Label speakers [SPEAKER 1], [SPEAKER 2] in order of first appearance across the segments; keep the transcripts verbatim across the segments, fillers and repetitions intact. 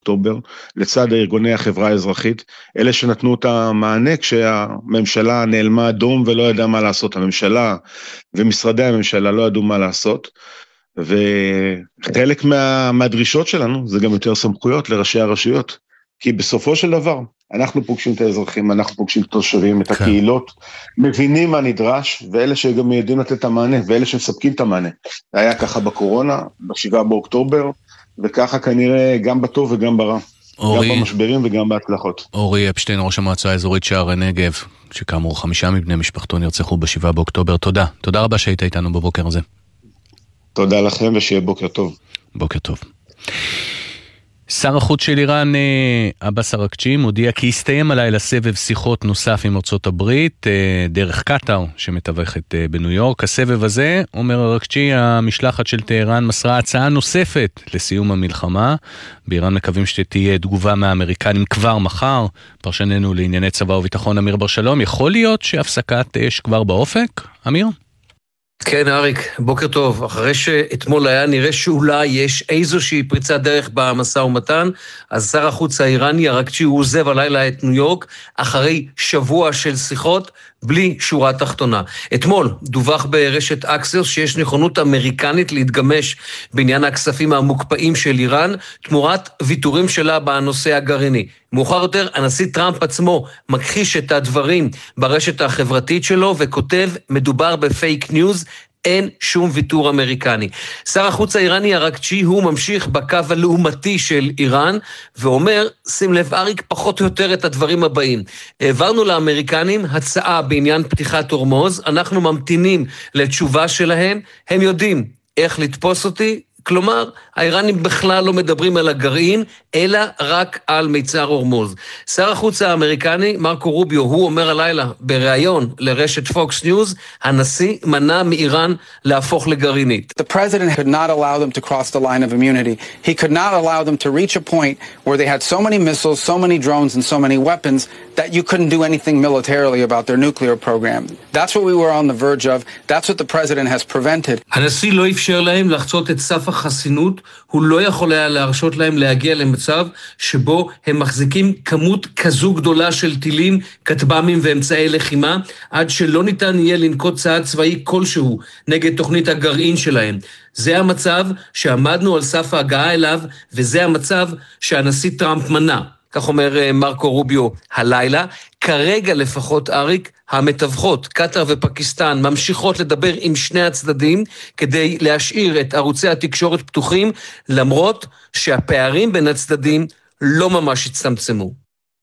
[SPEAKER 1] אוקטובר, לצד ארגוני החברה האזרחית, אלה שנתנו את המענה כשהממשלה נעלמה אדום ולא ידעה מה לעשות, הממשלה ומשרדי הממשלה לא ידעו מה לעשות, וחלק מה, מהדרישות שלנו זה גם יותר סמכויות לראשי הרשויות, כי בסופו של דבר אנחנו פוגשים את האזרחים, אנחנו פוגשים את התושבים, את הקהילות, מבינים מה נדרש, ואלה שגם יודעים לתת את המענה, ואלה שמספקים את המענה. זה היה ככה בקורונה, בשבעה באוקטובר, וככה כנראה גם בטוב וגם ברע. אורי, גם במשברים וגם בהצלחות.
[SPEAKER 2] אורי אפשטיין, ראש המועצה האזורית שער הנגב, שכאמור חמישה מבני משפחתו נרצחו בשבעה באוקטובר. תודה. תודה רבה שהיית איתנו בבוקר הזה.
[SPEAKER 1] תודה לכם ושיהיה בוקר טוב.
[SPEAKER 2] בוקר טוב. שר החוץ של איראן, עבאס אראגצ'י, מודיע כי הסתיים הלילה סבב שיחות נוסף עם ארצות הברית, דרך קטאר שמתווכת בניו יורק. הסבב הזה, אומר אראגצ'י, המשלחת של טהרן מסרה הצעה נוספת לסיום המלחמה. באיראן מקווים שתהיה תגובה מהאמריקנים כבר מחר. פרשננו לענייני צבא וביטחון אמיר בר שלום, יכול להיות שהפסקת אש כבר באופק? אמיר?
[SPEAKER 3] כן, אריק, בוקר טוב. אחרי שאתמול היה נראה שאולי יש איזושהי פריצת דרך במשא ומתן, אז שר החוץ האיראני אראגצ'י הוא עוזב הלילה את ניו יורק, אחרי שבוע של שיחות, בלי שורה תחתונה. אתמול דווח ברשת אקסיוס שיש נכונות אמריקנית להתגמש בעניין הכספים המוקפאים של איראן, תמורת ויתורים שלה בנושא הגרעיני. מאוחר יותר, הנשיא טראמפ עצמו מכחיש את הדברים ברשת החברתית שלו, וכותב, מדובר בפייק ניוז, אין שום ויתור אמריקני. שר החוץ האיראני אראגצ'י הוא ממשיך בקו הלאומתי של איראן, ואומר, שים לב אריק, פחות או יותר את הדברים הבאים. העברנו לאמריקנים הצעה בעניין פתיחת הורמוז, אנחנו ממתינים לתשובה שלהם, הם יודעים איך לתפוס אותי, כלומר, האיראנים בכלל לא מדברים על הגרעין, אלא רק על מיצר הורמוז. שר החוץ האמריקני, מרקו רוביו, הוא אומר הלילה, בריאיון לרשת פוקס ניוז, הנשיא מנע מאיראן להפוך לגרעינית.
[SPEAKER 4] The president could not allow them to cross the line of immunity. He could not allow them to reach a point where they had so many missiles, so many drones, and so many weapons that you couldn't do anything militarily about their nuclear program. That's what we were on the verge of. That's what the president has prevented.
[SPEAKER 3] הנשיא לא אפשר להם לחצות את סף החסינות, הוא לא יכול היה להרשות להם להגיע למצב שבו הם מחזיקים כמות כזו גדולה של טילים, כטב"מים ואמצעי לחימה, עד שלא ניתן יהיה לנקוט צעד צבאי כלשהו נגד תוכנית הגרעין שלהם. זה המצב שעמדנו על סף ההגעה אליו, וזה המצב שהנשיא טראמפ מנע. כך אומר מרקו רוביו הלילה. כרגע לפחות אריק, המתווכות, קטר ופקיסטן, ממשיכות לדבר עם שני הצדדים, כדי להשאיר את ערוצי התקשורת פתוחים, למרות שהפערים בין הצדדים לא ממש הצטמצמו.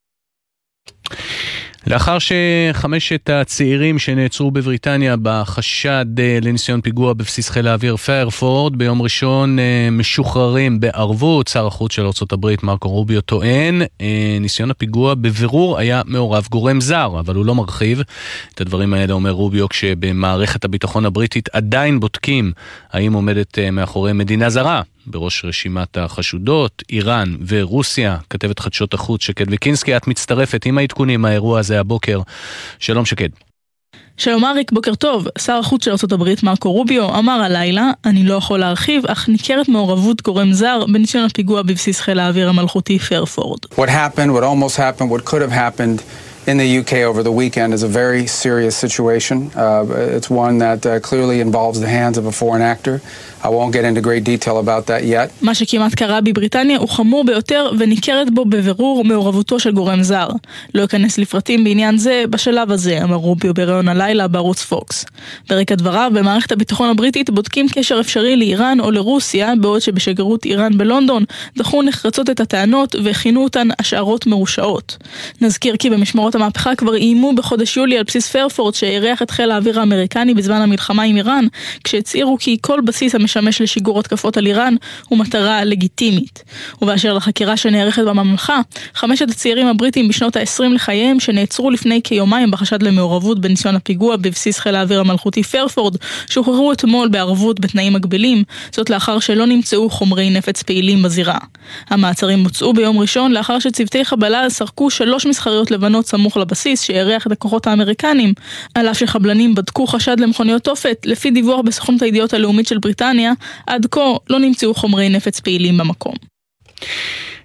[SPEAKER 2] לאחר שחמשת הצעירים שנעצרו בבריטניה בחשד לניסיון פיגוע בבסיס חיל האוויר פיירפורד ביום ראשון משוחררים בערבות, שר החוץ של ארצות הברית מרקו רוביו טוען ניסיון הפיגוע בבירור היה מעורב גורם זר, אבל הוא לא מרחיב את הדברים האלה. אומר רוביו כשבמערכת הביטחון הבריטית עדיין בודקים האם עומדת מאחורי מדינה זרה בראש רשימת החשודות, איראן ורוסיה. כתבת חדשות החוץ שקד וקינסקי, את מצטרפת עם העדכונים האירוע הזה הבוקר. שלום שקד.
[SPEAKER 5] שלום אריק, בוקר טוב. שר החוץ של ארצות הברית מרקו רוביו אמר הלילה, אני לא יכול להרחיב, אך ניכרת מעורבות גורם זר בניסיון הפיגוע בבסיס חיל האוויר המלכותי פיירפורד.
[SPEAKER 4] What happened, what almost happened, what could have happened in the U K over the weekend is a very serious situation. Uh, it's one that uh, clearly involves the hands of a foreign actor. I won't get into great detail about that yet.
[SPEAKER 5] מה שכמעט קרה בבריטניה הוא חמור ביותר וניכרת בו בבירור מעורבותו של גורם זר. לא אכנס לפרטים בעניין זה בשלב הזה, אמר רוביו בראיון הלילה בערוץ פוקס. ברקע דבריו, במערכת הביטחון הבריטית בודקים קשר אפשרי לאיראן או לרוסיה, בעוד שבשגרירות איראן בלונדון דחו נחרצות את הטענות וכינו אותן השערות מרושעות. נזכיר כי במשמרות המהפכה כבר איימו בחודש יולי על בסיס פיירפורד שאירח את חיל האוויר האמריקני בזמן המלחמה עם איראן, כשהצהירו כי כל בסיס משמש לשיגור התקפות על איראן ומטרה לגיטימית. ובאשר לחקירה שנערכת בממלכה, חמשת הצעירים הבריטים בשנות ה-עשרים לחייהם שנעצרו לפני כיומיים בחשד למעורבות בניסיון הפיגוע בבסיס חיל האוויר המלכותי פיירפורד, שוחררו אתמול בערבות בתנאים מגבילים, זאת לאחר שלא נמצאו חומרי נפץ פעילים בזירה. המעצרים מוצאו ביום ראשון לאחר שצוותי חבלה סרקו שלוש מסחריות לבנות סמוך לבסיס שאירח את הכוחות האמריקנים, על אף שחבלנים בדקו חשד למכוניות תופת. לפי דיווח בסוכנות הידיעות הלאומית של בריטניה, עד כה לא נמצאו חומרי נפץ פעילים במקום.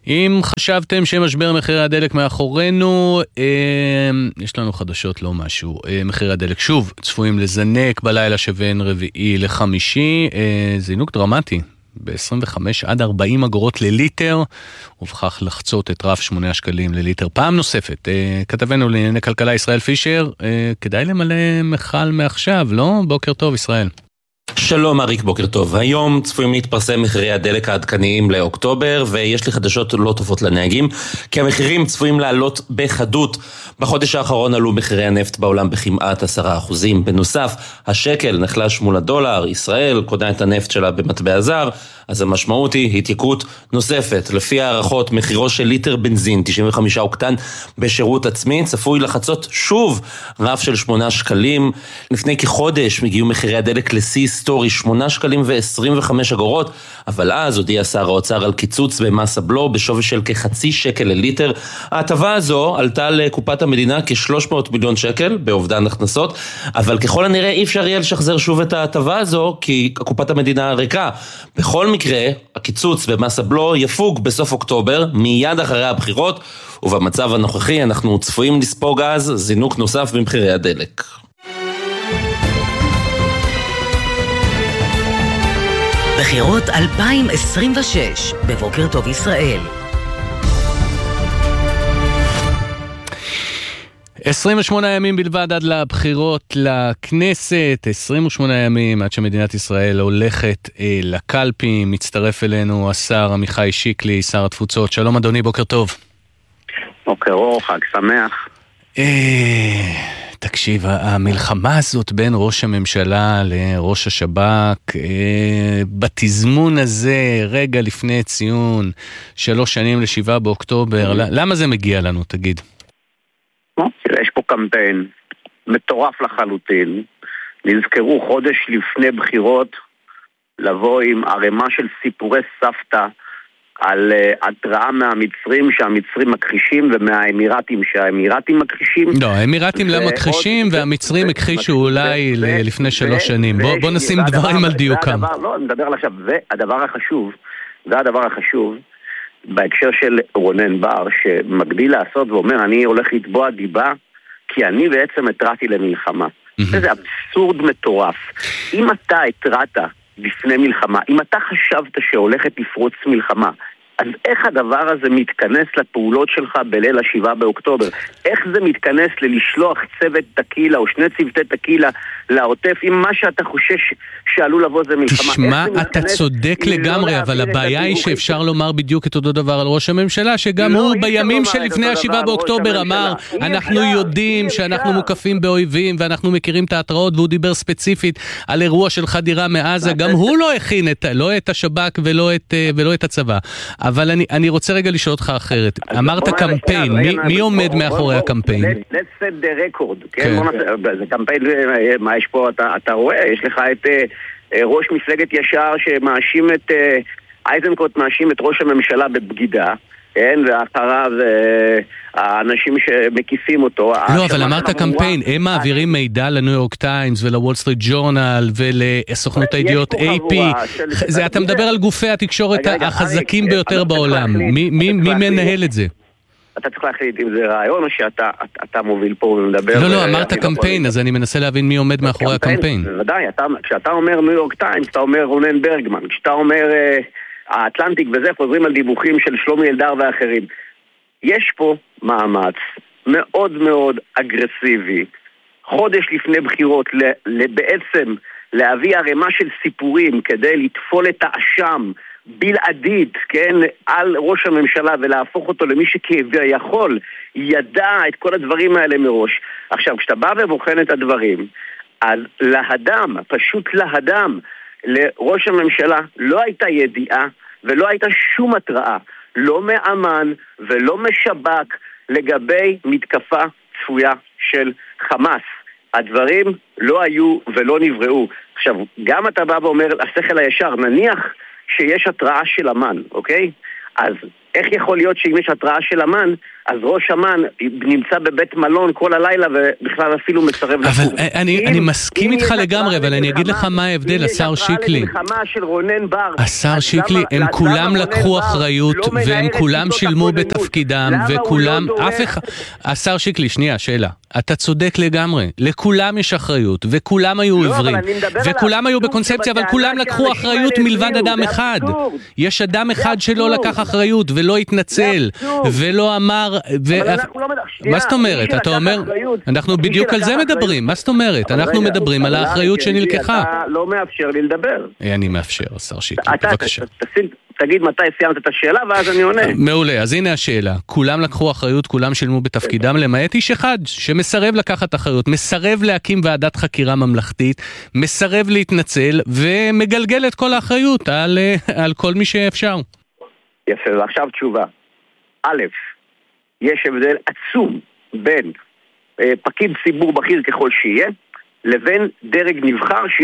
[SPEAKER 2] אם חשבתם שמשבר מחירי הדלק מאחורינו, יש לנו חדשות לא משהו. מחירי הדלק שוב צפויים לזנק בלילה שבין רביעי לחמישי, זינוק דרמטי ב-עשרים וחמש עד ארבעים אגורות לליטר, ובכך לחצות את רף שמונה שקלים לליטר פעם נוספת. כתבנו לענייני כלכלה ישראל פישר, כדאי למלא מחל מעכשיו, לא? בוקר טוב ישראל.
[SPEAKER 6] שלום אריק, בוקר טוב. היום צפויים להתפרסם מחירי הדלק העדכניים לאוקטובר, ויש לי חדשות לא טובות לנהגים, כי המחירים צפויים לעלות בחדות. בחודש האחרון עלו מחירי הנפט בעולם בכמעט עשרה אחוזים. בנוסף, השקל נחלש מול הדולר, ישראל קונה את הנפט שלה במטבע זר, אז המשמעות היא התייקרות נוספת. לפי הערכות, מחירו של ליטר בנזין תשעים וחמישה אוקטן בשירות עצמי צפוי לחצות שוב רף של שמונה שקלים. לפני כחודש מגיעו מחירי הדלק לשיא היסטורי שמונה שקלים ועשרים וחמש אגורות, אבל אז הודיע שר האוצר על קיצוץ במס הבלו בשווי של כחצי שקל לליטר. ההטבה הזו עלתה לקופת המדינה כ-שלוש מאות מיליון שקל באובדן הכנסות, אבל ככל הנראה אי אפשר יהיה לשחזר שוב את ההטבה הזו כי קופת המדינה ריקה. בכל מקרה, הקיצוץ במס הבלו יפוג בסוף אוקטובר, מיד אחרי הבחירות, ובמצב הנוכחי אנחנו צפויים לספוג אז זינוק נוסף במחירי הדלק.
[SPEAKER 7] בחירות אלפיים עשרים ושש, בבוקר טוב ישראל.
[SPEAKER 2] עשרים ושמונה ימים בלבד עד לבחירות לכנסת, עשרים ושמונה ימים עד שמדינת ישראל הולכת אה, לקלפי. מצטרף אלינו השר עמיחי שיקלי, שר התפוצות. שלום אדוני, בוקר טוב.
[SPEAKER 8] בוקר אור, חג שמח.
[SPEAKER 2] אה, תקשיב, המלחמה הזאת בין ראש הממשלה לראש השב"כ, אה, בתזמון הזה, רגע לפני ציון, שלוש שנים לשבעה באוקטובר, למה זה מגיע לנו, תגיד?
[SPEAKER 8] יש פה קמפיין מטורף לחלוטין. נזכרו חודש לפני בחירות לבוא עם ערימה של סיפורי סבתא על uh, התראה מהמצרים שהמצרים מכחישים ומהאמירתים שהאמירתים מכחישים.
[SPEAKER 2] לא, האמירתים לא מכחישים והמצרים הכחישו אולי לפני שלוש שנים. בוא, בוא נשים דברים על דיוקם.
[SPEAKER 8] לא, אני מדבר על עכשיו. והדבר החשוב, והדבר החשוב בהקשר של רונן בר, שמגדיל לעשות ואומר, אני הולך לתבוע דיבה, כי אני בעצם התרעתי למלחמה. זה אבסורד מטורף. אם אתה התרעת לפני מלחמה, אם אתה חשבת שהולכת לפרוץ מלחמה, אז איך הדבר הזה מתכנס לפעולות שלך בליל השבעה באוקטובר? איך זה מתכנס ללשלוח צוות תקילה או שני צוותי תקילה לעוטף, אם מה שאתה חושש שעלול לבוא זה מלחמה?
[SPEAKER 2] תשמע, אתה צודק לגמרי, אבל הבעיה היא שאפשר לומר בדיוק את אותו דבר על ראש הממשלה, שגם הוא בימים שלפני השבעה באוקטובר אמר, אנחנו יודעים שאנחנו מוקפים באויבים ואנחנו מכירים את ההתראות, והוא דיבר ספציפית על אירוע של חדירה מעזה, גם הוא לא הכין לא את השב"כ ולא את הצבא. אבל אני, אני רוצה רגע לשאול אותך אחרת. אמרת קמפיין, מי, מי עומד מאחורי הקמפיין?
[SPEAKER 8] Let's set the record. כן, זה קמפיין, מה יש פה, אתה, אתה רואה, יש לך את ראש מפלגת ישר שמאשים את, אייזנקוט מאשים את ראש הממשלה בבגידה, כן, ואחריו האנשים שמקיפים אותו.
[SPEAKER 2] לא, אבל אמרת קמפיין, הם מעבירים מידע לניו יורק טיימס ולוול סטריט ג'ורנל ולסוכנות הידיעות איי פי. אתה מדבר על גופי התקשורת החזקים ביותר בעולם. מי מנהל את זה?
[SPEAKER 8] אתה צריך להחליט אם זה רעיון או שאתה מוביל פה ומדבר.
[SPEAKER 2] לא, לא, אמרת קמפיין, אז אני מנסה להבין מי עומד מאחורי הקמפיין.
[SPEAKER 8] בוודאי, כשאתה אומר ניו יורק טיימס, אתה אומר רונן ברגמן. כשאתה אומר האטלנטיק וזה, חוזרים על דיווחים של שלומי אלדר ואחרים. יש פה מאמץ מאוד מאוד אגרסיבי, חודש לפני בחירות, בעצם להביא ערימה של סיפורים כדי לטפול את האשם בלעדית, כן, על ראש הממשלה ולהפוך אותו למי שכביכול ידע את כל הדברים האלה מראש. עכשיו, כשאתה בא ובוחן את הדברים, אז להדם, פשוט להדם, לראש הממשלה לא הייתה ידיעה ולא הייתה שום התראה, לא מאמן ולא משבק לגבי מתקפה צפויה של חמאס. הדברים לא היו ולא נבראו. עכשיו, גם אתה בא ואומר, השכל הישר, נניח שיש התראה של אמן, אוקיי? אז איך יכול להיות שאם יש התראה של אמן, אז ראש אמן נמצא בבית מלון כל הלילה ובכלל אפילו מסרב לקום?
[SPEAKER 2] אבל אני, אני מסכים איתך לגמרי, אבל אני אגיד לך מה ההבדל, השר שיקלי.
[SPEAKER 8] אם יש התראה למלחמה של רונן בר,
[SPEAKER 2] השר שיקלי, הם כולם לקחו אחריות, והם כולם שילמו בתפקידם, וכולם, אף אחד... השר שיקלי, שנייה, שאלה. אתה צודק לגמרי, לכולם יש אחריות, וכולם היו עיוורים, וכולם היו בקונספציה, אבל כולם לקחו אחריות מלבד אדם אחד. יש אדם אחד שלא לקח אחריות, ולא התנצל, ולא אמר... מה זאת אומרת? אתה אומר, אנחנו בדיוק על זה מדברים, מה זאת אומרת? אנחנו מדברים על האחריות שנלקחה.
[SPEAKER 8] אתה לא מאפשר לי לדבר.
[SPEAKER 2] אני מאפשר, השר שיקלי, בבקשה.
[SPEAKER 8] תגיד מתי סיימת את השאלה, ואז אני עונה.
[SPEAKER 2] מעולה, אז הנה השאלה. כולם לקחו אחריות, כולם שילמו בתפקידם, למעט איש אחד שמסרב לקחת אחריות, מסרב להקים ועדת חקירה ממלכתית, מסרב להתנצל, ומגלגל את כל האחריות על, על כל מי שאפשר.
[SPEAKER 8] יפה, ועכשיו תשובה. א', יש הבדל עצום בין אה, פקיד ציבור בכיר ככל שיהיה, לבין דרג נבחר